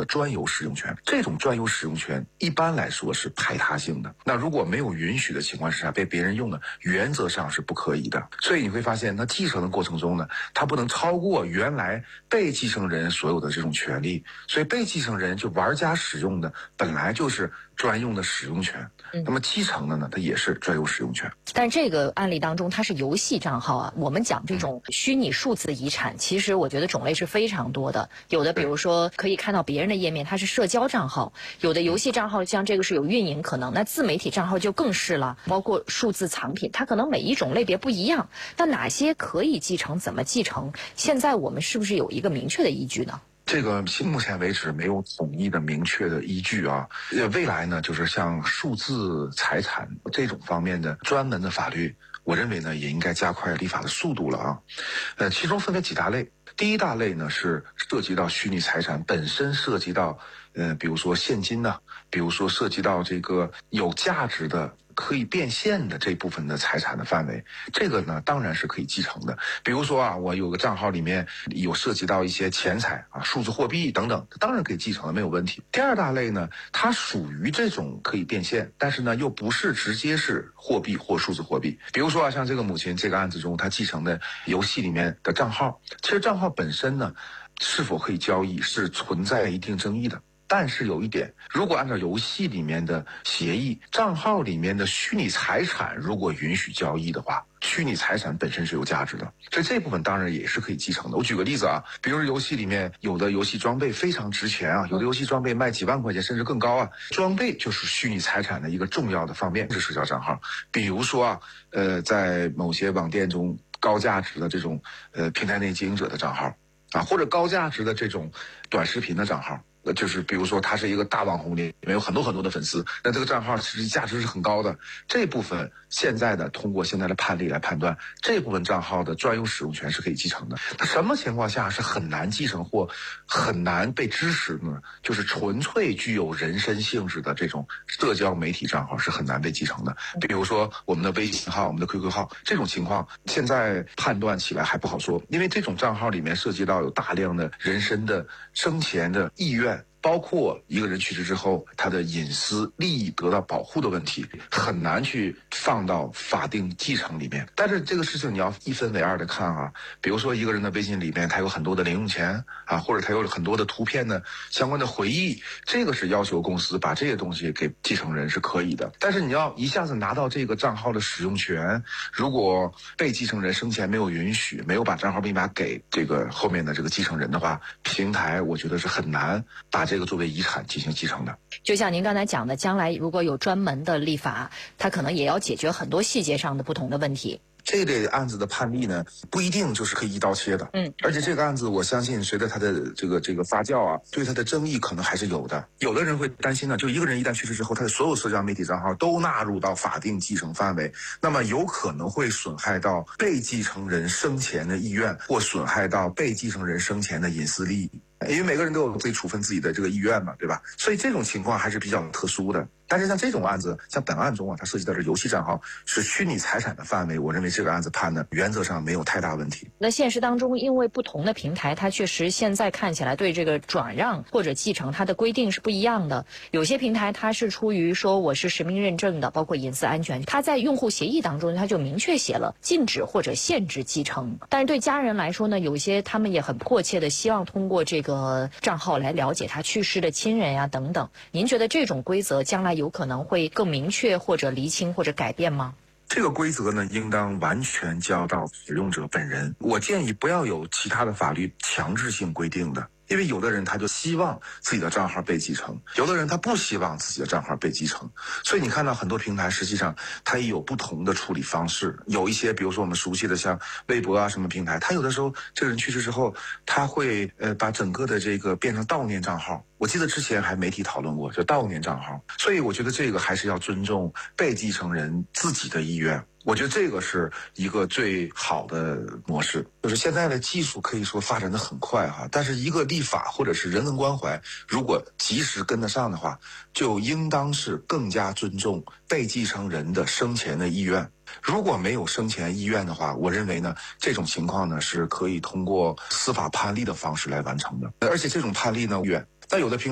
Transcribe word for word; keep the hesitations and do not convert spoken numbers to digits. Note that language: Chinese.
的专有使用权。这种专有使用权一般来说是排他性的，那如果没有允许的情况之下被别人用呢，原则上是不可以的。所以你会发现，那继承的过程中呢，它不能超过原来被继承人所有的这种权利，所以被继承人就玩家使用的本来就是专用的使用权，那么继承的呢，它也是专有使用权。 但这个案例当中，它是游戏账号啊。我们讲这种虚拟数字遗产，其实我觉得种类是非常多的。有的比如说可以看到别人的页面，它是社交账号；有的游戏账号像这个是有运营可能，那自媒体账号就更是了。包括数字藏品，它可能每一种类别不一样。那哪些可以继承，怎么继承？现在我们是不是有一个明确的依据呢？ 这个目前为止没有统一的明确的依据啊。呃，未来呢，就是像数字财产这种方面的专门的法律，我认为呢也应该加快立法的速度了啊。呃，其中分为几大类。第一大类呢是涉及到虚拟财产本身涉及到，呃，比如说现金呢、啊，比如说涉及到这个有价值的可以变现的这部分的财产的范围，这个呢当然是可以继承的。比如说啊，我有个账号里面有涉及到一些钱财啊、数字货币等等，当然可以继承的，没有问题。第二大类呢，它属于这种可以变现，但是呢又不是直接是货币或数字货币。比如说啊，像这个母亲这个案子中，她继承的游戏里面的账号，其实账号本身呢是否可以交易是存在一定争议的。但是有一点，如果按照游戏里面的协议，账号里面的虚拟财产如果允许交易的话，虚拟财产本身是有价值的，所以这部分当然也是可以继承的。我举个例子啊，比如游戏里面有的游戏装备非常值钱啊，有的游戏装备卖几万块钱甚至更高啊，装备就是虚拟财产的一个重要的方面，是社交账号。比如说啊，呃，在某些网店中高价值的这种呃平台内经营者的账号啊，或者高价值的这种短视频的账号。就是比如说他是一个大网红，里面有很多很多的粉丝，那这个账号实际价值是很高的。这部分现在的通过现在的判例来判断，这部分账号的专有使用权是可以继承的。那什么情况下是很难继承或很难被支持呢？就是纯粹具有人身性质的这种社交媒体账号是很难被继承的。比如说我们的微信号、我们的 Q Q 号，这种情况现在判断起来还不好说，因为这种账号里面涉及到有大量的人身的生前的意愿，包括一个人去世之后他的隐私利益得到保护的问题，很难去放到法定继承里面。但是这个事情你要一分为二的看啊，比如说一个人的微信里面他有很多的零用钱啊，或者他有很多的图片的相关的回忆，这个是要求公司把这些东西给继承人是可以的。但是你要一下子拿到这个账号的使用权，如果被继承人生前没有允许，没有把账号密码给这个后面的这个继承人的话，平台我觉得是很难把这个作为遗产进行继承的。 就像您刚才讲的，将来如果有专门的立法，它可能也要解决很多细节上的不同的问题。 这类案子的判例呢，不一定就是可以一刀切的。嗯，而且这个案子，我相信随着它的这个这个发酵啊，对它的争议可能还是有的。有的人会担心呢，就一个人一旦去世之后，他的所有社交媒体账号都纳入到法定继承范围，那么有可能会损害到被继承人生前的意愿，或损害到被继承人生前的隐私利益。因为每个人都有自己处分自己的这个意愿嘛，对吧？所以这种情况还是比较特殊的。但是像这种案子，像本案中啊，它涉及到的游戏账号是虚拟财产的范围，我认为这个案子判呢，原则上没有太大问题。 那现实当中，因为不同的平台，它确实现在看起来对这个转让或者继承它的规定是不一样的。有些平台它是出于说我是实名认证的，包括隐私安全，它在用户协议当中它就明确写了禁止或者限制继承。但是对家人来说呢，有些他们也很迫切的希望通过这个账号来了解他去世的亲人呀等等。您觉得这种规则将来有可能会更明确或者厘清或者改变吗？ 这个规则呢，应当完全交到使用者本人。我建议不要有其他的法律强制性规定的。因为有的人他就希望自己的账号被继承，有的人他不希望自己的账号被继承，所以你看到很多平台实际上它也有不同的处理方式。有一些比如说我们熟悉的像微博啊什么平台，它有的时候这个人去世之后，他会呃把整个的这个变成悼念账号。我记得之前还媒体讨论过，就悼念账号。所以我觉得这个还是要尊重被继承人自己的意愿。我觉得这个是一个最好的模式。就是现在的技术可以说发展的很快哈，但是一个立法或者是人文关怀，如果及时跟得上的话，就应当是更加尊重被继承人的生前的意愿。如果没有生前意愿的话，我认为呢，这种情况呢是可以通过司法判例的方式来完成的。而且这种判例呢，远在有的平